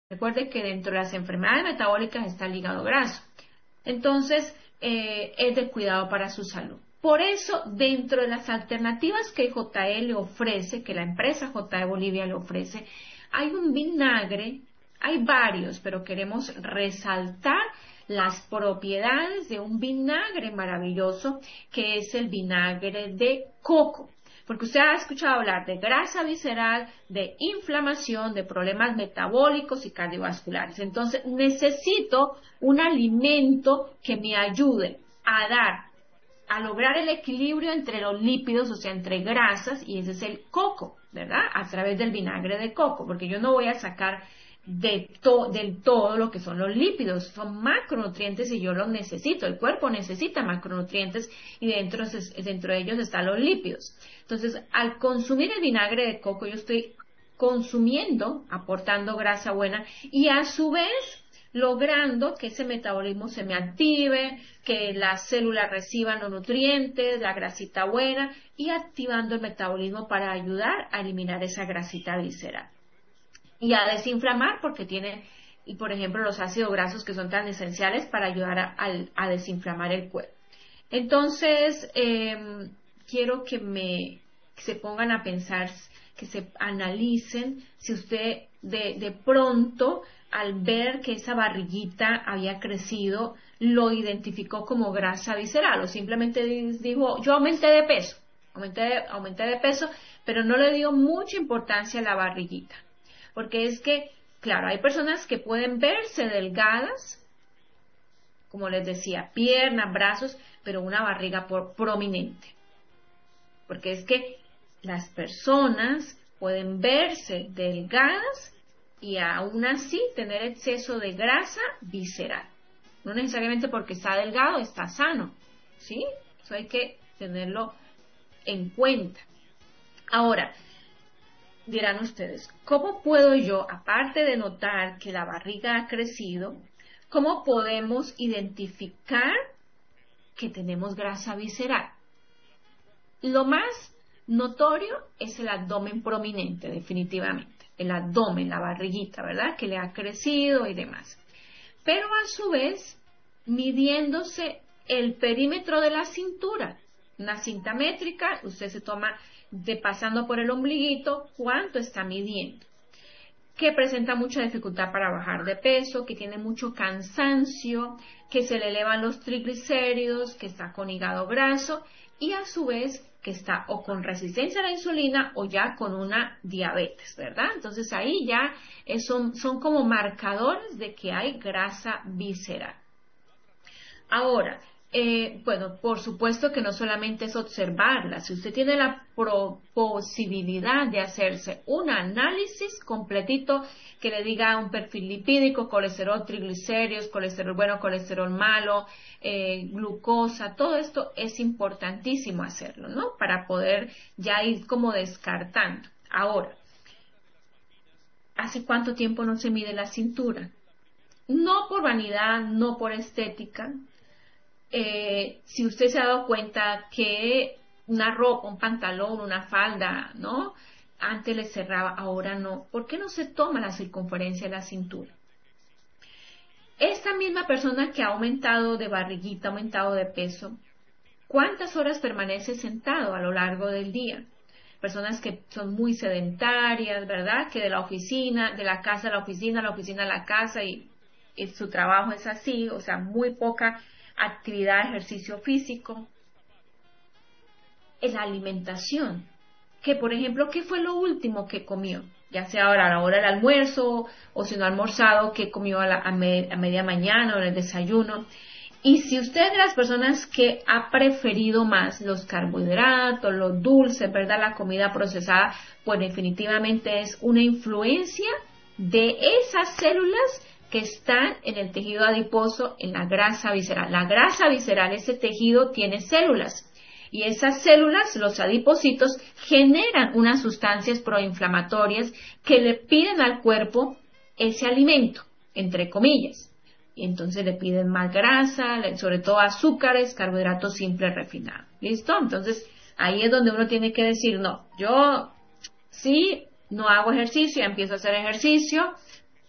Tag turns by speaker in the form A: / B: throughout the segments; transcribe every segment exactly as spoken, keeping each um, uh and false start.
A: Recuerde que dentro de las enfermedades metabólicas está el hígado graso. Entonces, eh, es de cuidado para su salud. Por eso, dentro de las alternativas que J E le ofrece, que la empresa J E Bolivia le ofrece, hay un vinagre, hay varios, pero queremos resaltar las propiedades de un vinagre maravilloso, que es el vinagre de coco. Porque usted ha escuchado hablar de grasa visceral, de inflamación, de problemas metabólicos y cardiovasculares. Entonces, necesito un alimento que me ayude a dar, a lograr el equilibrio entre los lípidos, o sea, entre grasas, y ese es el coco, ¿verdad? A través del vinagre de coco, porque yo no voy a sacar de to, del todo lo que son los lípidos, son macronutrientes y yo los necesito, el cuerpo necesita macronutrientes y dentro, dentro de ellos están los lípidos. Entonces, al consumir el vinagre de coco, yo estoy consumiendo, aportando grasa buena y a su vez logrando que ese metabolismo se me active, que las células reciban los nutrientes, la grasita buena y activando el metabolismo para ayudar a eliminar esa grasita visceral. Y a desinflamar porque tiene, y por ejemplo, los ácidos grasos que son tan esenciales para ayudar a, a, a desinflamar el cuerpo. Entonces, eh, quiero que me que se pongan a pensar, que se analicen si usted de, de pronto, al ver que esa barriguita había crecido, lo identificó como grasa visceral o simplemente dijo, yo aumenté de peso, aumenté de, aumenté de peso, pero no le dio mucha importancia a la barriguita. Porque es que, claro, hay personas que pueden verse delgadas, como les decía, piernas, brazos, pero una barriga por, prominente. Porque es que las personas pueden verse delgadas y aún así tener exceso de grasa visceral. No necesariamente porque está delgado está sano, ¿sí? Eso hay que tenerlo en cuenta. Ahora, dirán ustedes, ¿cómo puedo yo, aparte de notar que la barriga ha crecido, cómo podemos identificar que tenemos grasa visceral? Lo más notorio es el abdomen prominente, definitivamente. El abdomen, la barriguita, ¿verdad? Que le ha crecido y demás. Pero a su vez, midiéndose el perímetro de la cintura, una cinta métrica, usted se toma de pasando por el ombliguito, cuánto está midiendo, que presenta mucha dificultad para bajar de peso, que tiene mucho cansancio, que se le elevan los triglicéridos, que está con hígado graso y a su vez que está o con resistencia a la insulina o ya con una diabetes, ¿verdad? Entonces ahí ya es, son, son como marcadores de que hay grasa visceral. Ahora, Eh, bueno, por supuesto que no solamente es observarla. Si usted tiene la pro posibilidad de hacerse un análisis completito que le diga un perfil lipídico, colesterol, triglicéridos, colesterol bueno, colesterol malo, eh, glucosa, todo esto es importantísimo hacerlo, ¿no? Para poder ya ir como descartando. Ahora, ¿hace cuánto tiempo no se mide la cintura? No por vanidad, no por estética. Eh, si usted se ha dado cuenta que una ropa, un pantalón, una falda, ¿no? Antes le cerraba, ahora no. ¿Por qué no se toma la circunferencia de la cintura? Esta misma persona que ha aumentado de barriguita, ha aumentado de peso, ¿cuántas horas permanece sentado a lo largo del día? Personas que son muy sedentarias, ¿verdad? Que de la oficina, de la casa a la oficina, la oficina a la casa y, y su trabajo es así, o sea, muy poca actividad, ejercicio físico. En la alimentación, que por ejemplo, ¿qué fue lo último que comió? Ya sea ahora a la hora del almuerzo o si no ha almorzado, ¿qué comió a, la, a, me, a media mañana o en el desayuno? Y si usted es de las personas que ha preferido más los carbohidratos, los dulces, ¿verdad? La comida procesada, pues definitivamente es una influencia de esas células que están en el tejido adiposo, en la grasa visceral. La grasa visceral, ese tejido tiene células y esas células, los adipocitos, generan unas sustancias proinflamatorias que le piden al cuerpo ese alimento, entre comillas. Y entonces le piden más grasa, sobre todo azúcares, carbohidratos simples refinados. ¿Listo? Entonces ahí es donde uno tiene que decir, no, yo sí no hago ejercicio, ya empiezo a hacer ejercicio,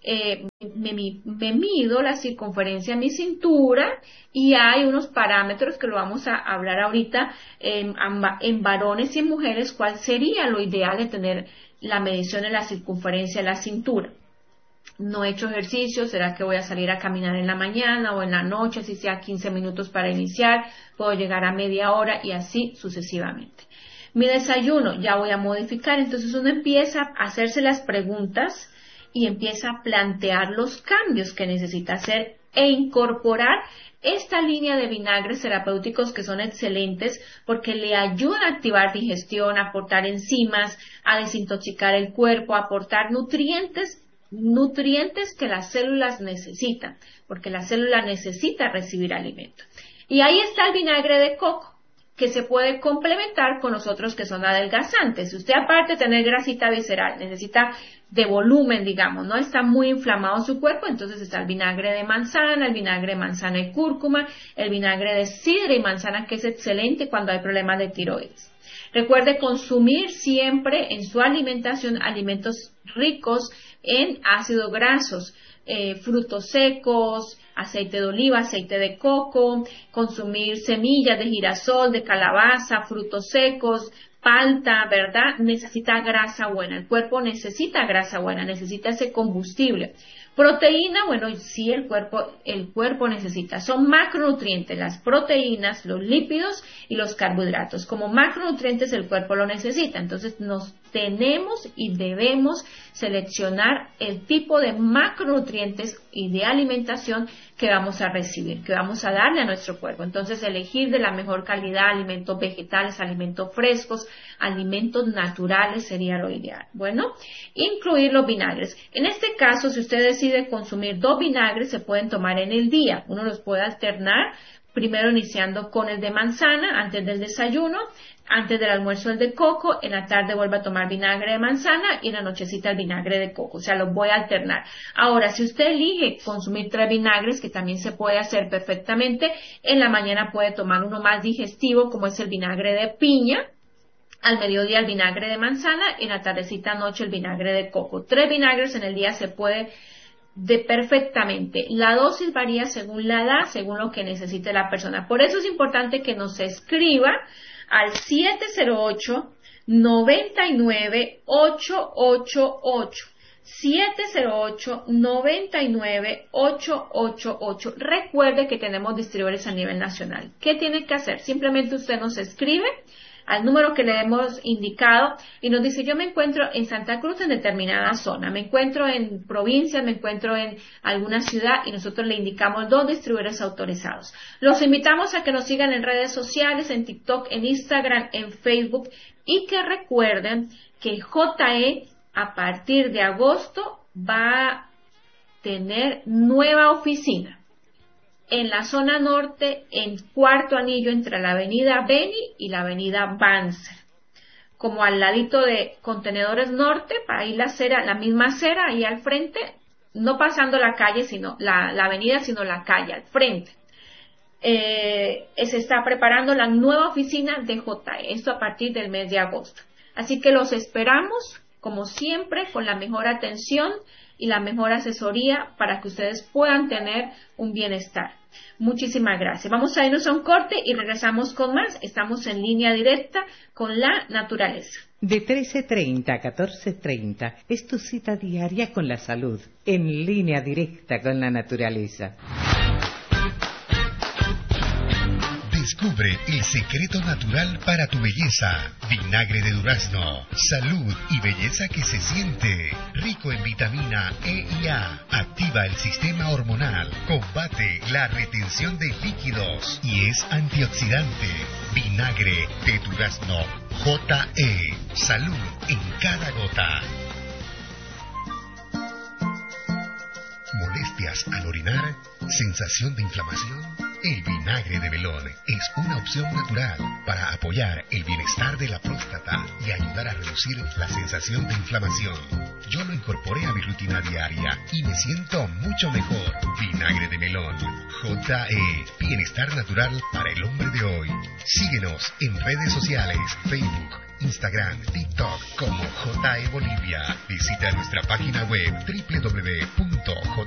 A: eh, me, me, me mido la circunferencia de mi cintura y hay unos parámetros que lo vamos a hablar ahorita en, en varones y en mujeres, cuál sería lo ideal de tener la medición de la circunferencia de la cintura. No he hecho ejercicio, ¿será que voy a salir a caminar en la mañana o en la noche, si sea quince minutos para iniciar? Puedo llegar a media hora y así sucesivamente. Mi desayuno, ya voy a modificar, entonces uno empieza a hacerse las preguntas y empieza a plantear los cambios que necesita hacer e incorporar esta línea de vinagres terapéuticos que son excelentes porque le ayudan a activar digestión, a aportar enzimas, a desintoxicar el cuerpo, a aportar nutrientes, nutrientes que las células necesitan, porque la célula necesita recibir alimento. Y ahí está el vinagre de coco, que se puede complementar con los otros que son adelgazantes. Si usted, aparte de tener grasita visceral, necesita de volumen, digamos, no está muy inflamado su cuerpo, entonces está el vinagre de manzana, el vinagre de manzana y cúrcuma, el vinagre de sidra y manzana, que es excelente cuando hay problemas de tiroides. Recuerde consumir siempre en su alimentación alimentos ricos en ácidos grasos, eh, frutos secos, aceite de oliva, aceite de coco, consumir semillas de girasol, de calabaza, frutos secos, palta, ¿verdad? Necesita grasa buena, el cuerpo necesita grasa buena, necesita ese combustible. Proteína, bueno, sí, el cuerpo, el cuerpo necesita, son macronutrientes, las proteínas, los lípidos y los carbohidratos. Como macronutrientes el cuerpo lo necesita, entonces nos tenemos y debemos seleccionar el tipo de macronutrientes y de alimentación que vamos a recibir, que vamos a darle a nuestro cuerpo. Entonces, elegir de la mejor calidad alimentos vegetales, alimentos frescos, alimentos naturales sería lo ideal. Bueno, incluir los vinagres. En este caso, si usted decide consumir dos vinagres, se pueden tomar en el día. Uno los puede alternar, primero iniciando con el de manzana antes del desayuno, antes del almuerzo el de coco, en la tarde vuelve a tomar vinagre de manzana y en la nochecita el vinagre de coco, o sea, los voy a alternar. Ahora, si usted elige consumir tres vinagres, que también se puede hacer perfectamente, en la mañana puede tomar uno más digestivo, como es el vinagre de piña, al mediodía el vinagre de manzana y en la tardecita noche el vinagre de coco. Tres vinagres en el día se puede de perfectamente. La dosis varía según la edad, según lo que necesite la persona. Por eso es importante que nos escriba al siete cero ocho, nueve nueve, ocho ocho ocho. siete cero ocho, nueve nueve, ocho ocho ocho. Recuerde que tenemos distribuidores a nivel nacional. ¿Qué tiene que hacer? Simplemente usted nos escribe al número que le hemos indicado y nos dice: yo me encuentro en Santa Cruz en determinada zona, me encuentro en provincia, me encuentro en alguna ciudad, y nosotros le indicamos dos distribuidores autorizados. Los invitamos a que nos sigan en redes sociales, en TikTok, en Instagram, en Facebook, y que recuerden que J E a partir de agosto va a tener nueva oficina en la zona norte, en Cuarto Anillo, entre la avenida Beni y la avenida Banzer, como al ladito de Contenedores Norte, para ir la acera, la misma acera ahí al frente, no pasando la calle, sino la, la avenida, sino la calle al frente. Eh, se está preparando la nueva oficina de J E, esto a partir del mes de agosto. Así que los esperamos, como siempre, con la mejor atención y la mejor asesoría para que ustedes puedan tener un bienestar. Muchísimas gracias. Vamos a irnos a un corte y regresamos con más. Estamos en línea directa con la naturaleza.
B: De trece treinta a catorce treinta es tu cita diaria con la salud, en línea directa con la naturaleza.
C: Descubre el secreto natural para tu belleza. Vinagre de durazno. Salud y belleza que se siente. Rico en vitamina E y A. Activa el sistema hormonal. Combate la retención de líquidos. Y es antioxidante. Vinagre de durazno. J E. Salud en cada gota. ¿Molestias al orinar? ¿Sensación de inflamación? El vinagre de melón es una opción natural para apoyar el bienestar de la próstata y ayudar a reducir la sensación de inflamación. Yo lo incorporé a mi rutina diaria y me siento mucho mejor. Vinagre de melón. J E. Bienestar natural para el hombre de hoy. Síguenos en redes sociales, Facebook, Instagram, TikTok como J E Bolivia. Visita nuestra página web doble u doble u doble u punto j